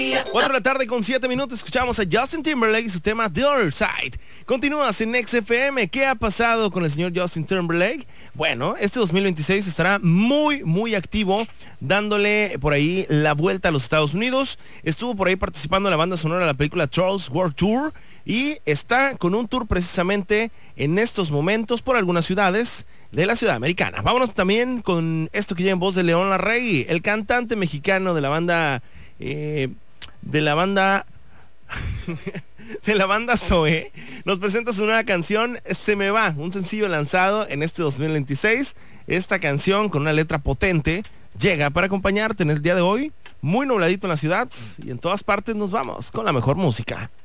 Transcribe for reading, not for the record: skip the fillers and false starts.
4 de la tarde con 7 minutos, escuchamos a Justin Timberlake y su tema The Other Side. Continúas en XFM. ¿Qué ha pasado con el señor Justin Timberlake? Bueno, este 2026 estará muy activo, dándole por ahí la vuelta a los Estados Unidos. Estuvo por ahí participando en la banda sonora de la película Trolls World Tour y está con un tour precisamente en estos momentos por algunas ciudades de la ciudad americana. Vámonos también con esto que lleva en voz de León Larregui, el cantante mexicano de la banda Zoé. Nos presenta su nueva canción Se Me Va, un sencillo lanzado en este 2026. Esta canción con una letra potente llega para acompañarte en el día de hoy. Muy nubladito en la ciudad y en todas partes nos vamos con la mejor música.